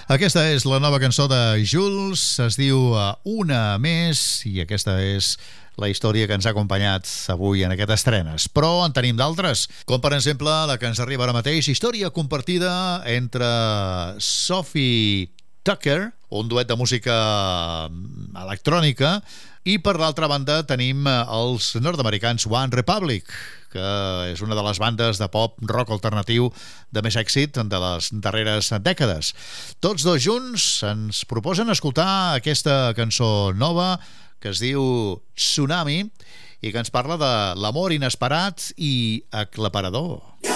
Aquesta és la nova cançó de Jules, es diu Una més, i aquesta és la història que ens ha acompanyat avui en aquest estrenes. Però en tenim d'altres, com per exemple la que ens arriba ara mateix, història compartida entre Sophie Tucker, un duet de música electrònica, i per l'altra banda tenim els nord-americans One Republic, que és una de les bandes de pop rock alternatiu de més èxit de les darreres dècades. Tots dos junts ens proposen escoltar aquesta cançó nova que es diu Tsunami i que ens parla de l'amor inesperat i aclaparador.